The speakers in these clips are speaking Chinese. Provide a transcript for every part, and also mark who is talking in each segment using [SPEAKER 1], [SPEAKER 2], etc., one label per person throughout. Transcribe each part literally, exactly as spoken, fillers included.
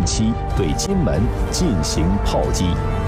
[SPEAKER 1] 期对金门进行炮击。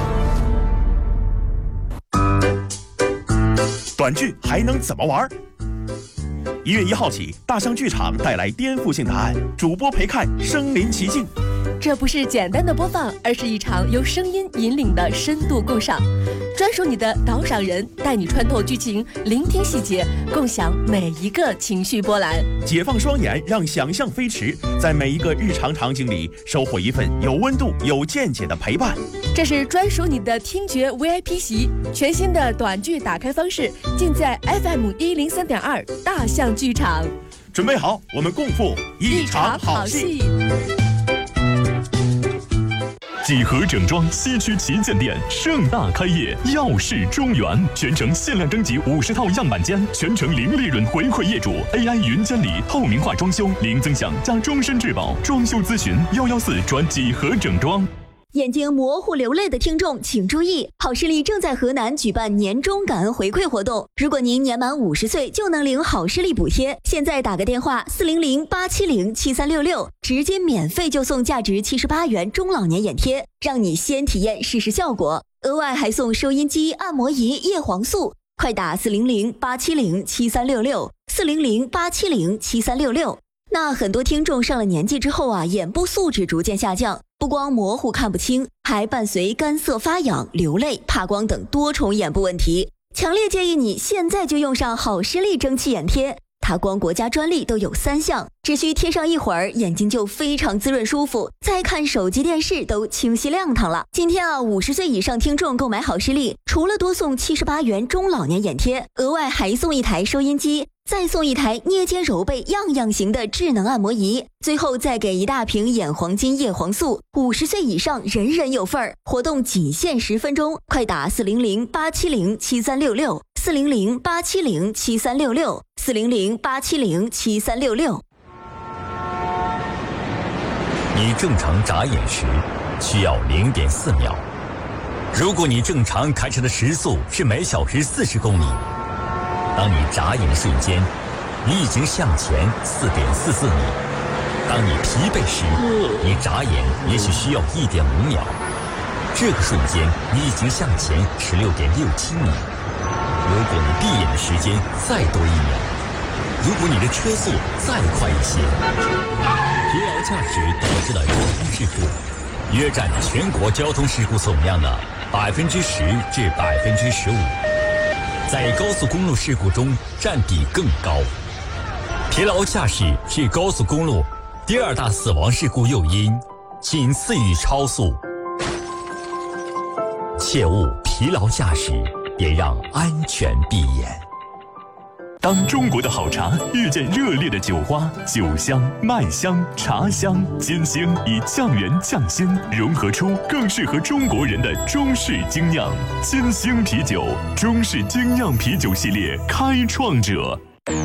[SPEAKER 2] 短剧还能怎么玩？一月一号起，大象剧场带来颠覆性答案，主播陪看身临其境。
[SPEAKER 3] 这不是简单的播放，而是一场由声音引领的深度共赏。专属你的导赏人，带你穿透剧情，聆听细节，共享每一个情绪波澜。
[SPEAKER 2] 解放双眼，让想象飞驰，在每一个日常场景里收获一份有温度、有见解的陪伴。
[SPEAKER 3] 这是专属你的听觉 V I P 席，全新的短剧打开方式，尽在 F M 一零三点二大象剧场。
[SPEAKER 2] 准备好，我们共赴一场好戏。
[SPEAKER 4] 几何整装西区旗舰店盛大开业，耀世中原，全程限量征集五十套样板间，全程零利润回馈业主 ，A I 云监理，透明化装修，零增享加终身质保，装修咨询幺幺四转几何整装。
[SPEAKER 5] 眼睛模糊流泪的听众请注意，好视力正在河南举办年终感恩回馈活动，如果您年满五十岁就能领好视力补贴，现在打个电话四零零八七零七三六六，直接免费就送价值七十八元中老年眼贴，让你先体验试试效果，额外还送收音机、按摩仪、叶黄素，快打四零零八七零七三六六，四零零八七零七三六六。那很多听众上了年纪之后啊，眼部素质逐渐下降，不光模糊看不清，还伴随干涩发痒、流泪、怕光等多重眼部问题。强烈建议你现在就用上好视力蒸汽眼贴，它光国家专利都有三项，只需贴上一会儿，眼睛就非常滋润舒服，再看手机电视都清晰亮堂了。今天啊，五十岁以上听众购买好视力，除了多送七十八元中老年眼贴，额外还送一台收音机，再送一台捏肩揉背样样行的智能按摩仪，最后再给一大瓶眼黄金叶黄素，五十岁以上人人有份儿。活动仅限十分钟，快打四零零八七零七三六六，四零零八七零七三六六，四零零八七零七三六六。
[SPEAKER 6] 你正常眨眼时需要零点四秒，如果你正常开车的时速是每小时四十公里，当你眨眼的瞬间，你已经向前 四点四四米。当你疲惫时，你眨眼也许需要 一点五秒。这个瞬间，你已经向前 十六点六七米。如果你闭眼的时间再多一秒，如果你的车速再快一些，疲劳驾驶导致的交通事故，约占全国交通事故总量的百分之十至百分之十五。在高速公路事故中占比更高。疲劳驾驶是高速公路第二大死亡事故诱因，仅次于超速。切勿疲劳驾驶，别让安全闭眼。
[SPEAKER 4] 当中国的好茶遇见热烈的酒花，酒香、麦香、茶香、金星以酱园酱鲜融合出更适合中国人的中式精酿。金星啤酒，中式精酿啤酒系列开创者。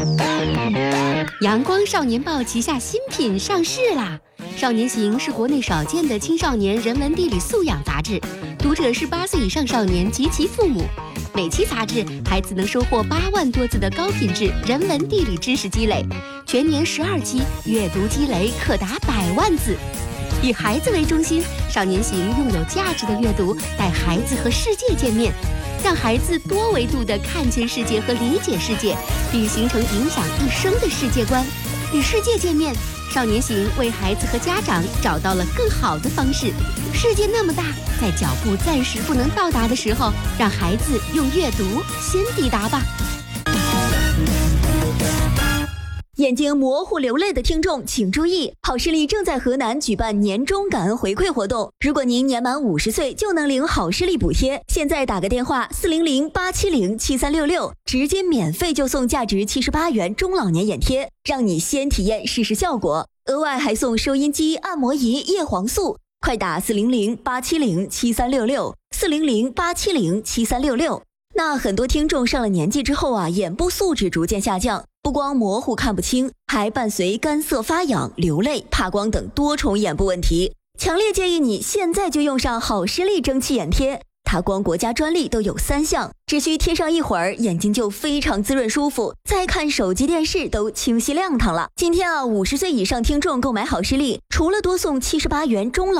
[SPEAKER 7] 阳光少年报旗下新品上市啦！少年行是国内少见的青少年人文地理素养杂志，读者是八岁以上少年及其父母。每期杂志，孩子能收获八万多字的高品质人文地理知识积累，全年十二期，阅读积累可达百万字。以孩子为中心，少年行用有价值的阅读带孩子和世界见面，让孩子多维度地看见世界和理解世界，并形成影响一生的世界观。与世界见面，少年行为孩子和家长找到了更好的方式。世界那么大，在脚步暂时不能到达的时候，让孩子用阅读先抵达吧。
[SPEAKER 5] 眼睛模糊流泪的听众请注意，好视力正在河南举办年终感恩回馈活动，如果您年满五十岁就能领好视力补贴，现在打个电话四零零八七零七三六六，直接免费就送价值七十八元中老年眼贴，让你先体验试试效果，额外还送收音机、按摩仪、叶黄素，快打四零零八七零七三六六，四零零八七零七三六六。那很多听众上了年纪之后啊，眼部素质逐渐下降，不光模糊看不清，还伴随干涩发痒、流泪、怕光等多重眼部问题。强烈建议你现在就用上好视力蒸汽眼贴，它光国家专利都有三项，只需贴上一会儿，眼睛就非常滋润舒服，再看手机电视都清晰亮堂了。今天啊，五十岁以上听众购买好视力，除了多送七十八元中老